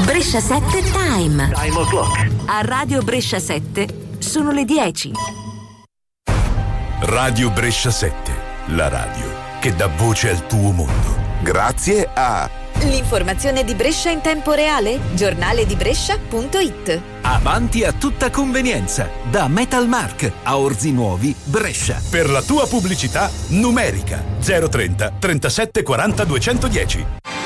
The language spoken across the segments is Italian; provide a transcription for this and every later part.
Brescia 7 Time. Time o'clock. A Radio Brescia 7 sono le 10. Radio Brescia 7, la radio che dà voce al tuo mondo. Grazie a l'informazione di Brescia in tempo reale, giornale di Brescia.it. Avanti a tutta convenienza, da Metalmark a Orzi Nuovi, Brescia. Per la tua pubblicità numerica 030 37 40 210.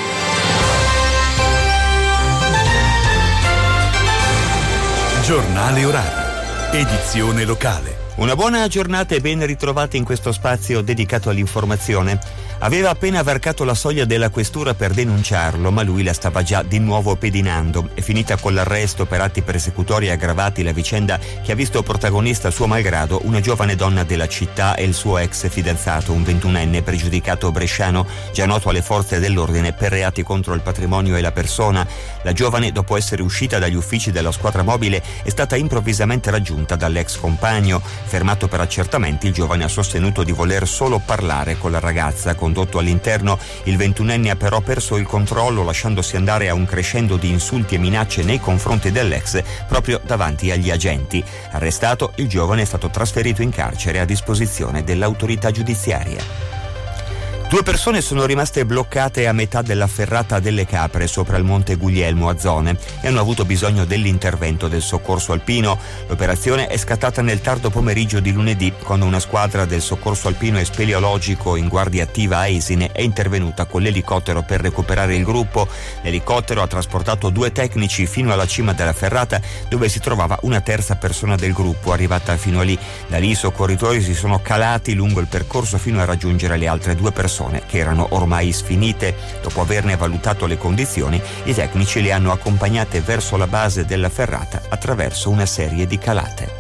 Giornale orario, edizione locale. Una buona giornata e ben ritrovati in questo spazio dedicato all'informazione. Aveva appena varcato la soglia della questura per denunciarlo, ma lui la stava già di nuovo pedinando. È finita con l'arresto per atti persecutori aggravati la vicenda che ha visto protagonista suo malgrado una giovane donna della città e il suo ex fidanzato, un 21enne pregiudicato bresciano, già noto alle forze dell'ordine per reati contro il patrimonio e la persona. La giovane, dopo essere uscita dagli uffici della squadra mobile, è stata improvvisamente raggiunta dall'ex compagno. Fermato per accertamenti, il giovane ha sostenuto di voler solo parlare con la ragazza. Condotto all'interno, il 21enne ha però perso il controllo, lasciandosi andare a un crescendo di insulti e minacce nei confronti dell'ex proprio davanti agli agenti. Arrestato, il giovane è stato trasferito in carcere a disposizione dell'autorità giudiziaria. 2 persone sono rimaste bloccate a metà della ferrata delle Capre sopra il Monte Guglielmo a Zone e hanno avuto bisogno dell'intervento del soccorso alpino. L'operazione è scattata nel tardo pomeriggio di lunedì, quando una squadra del soccorso alpino e speleologico in guardia attiva a Esine è intervenuta con l'elicottero per recuperare il gruppo. L'elicottero ha trasportato 2 tecnici fino alla cima della ferrata, dove si trovava una terza persona del gruppo arrivata fino a lì. Da lì i soccorritori si sono calati lungo il percorso fino a raggiungere le altre 2 persone che erano ormai sfinite. Dopo averne valutato le condizioni, i tecnici le hanno accompagnate verso la base della ferrata attraverso una serie di calate.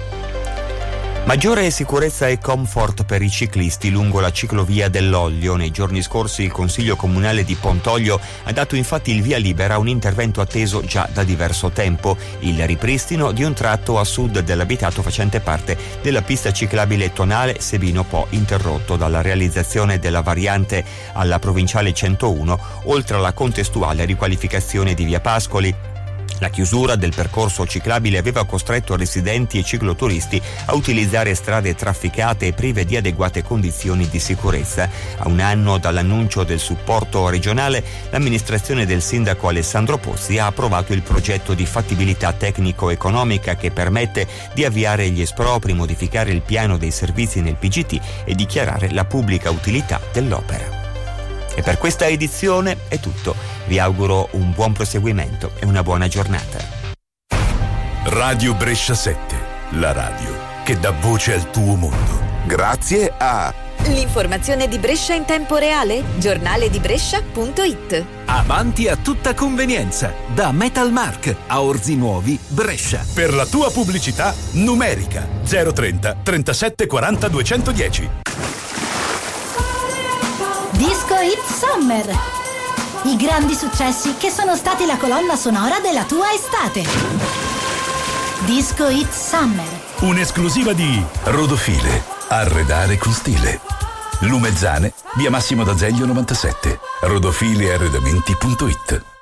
Maggiore sicurezza e comfort per i ciclisti lungo la ciclovia dell'Oglio. Nei giorni scorsi il Consiglio Comunale di Pontoglio ha dato infatti il via libera a un intervento atteso già da diverso tempo: il ripristino di un tratto a sud dell'abitato facente parte della pista ciclabile tonale Sebino Po, interrotto dalla realizzazione della variante alla provinciale 101, oltre alla contestuale riqualificazione di via Pascoli. La chiusura del percorso ciclabile aveva costretto residenti e cicloturisti a utilizzare strade trafficate e prive di adeguate condizioni di sicurezza. A un anno dall'annuncio del supporto regionale, l'amministrazione del sindaco Alessandro Pozzi ha approvato il progetto di fattibilità tecnico-economica che permette di avviare gli espropri, modificare il piano dei servizi nel PGT e dichiarare la pubblica utilità dell'opera. E per questa edizione è tutto. Vi auguro un buon proseguimento e una buona giornata. Radio Brescia 7, la radio che dà voce al tuo mondo. Grazie a l'informazione di Brescia in tempo reale, giornale di Brescia.it. Avanti a tutta convenienza, da Metalmark a Orzi Nuovi, Brescia. Per la tua pubblicità numerica 030 37 40 210. Disco Hit Summer. I grandi successi che sono stati la colonna sonora della tua estate. Disco Hit Summer. Un'esclusiva di Rodofile. Arredare con stile. Lumezzane, via Massimo d'Azeglio 97. Rodofilearredamenti.it.